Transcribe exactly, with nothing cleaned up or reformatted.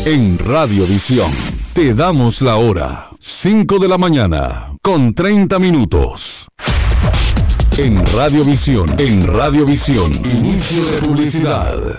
En Radiovisión te damos la hora. cinco de la mañana con treinta minutos. En Radiovisión, en Radiovisión, inicio de publicidad.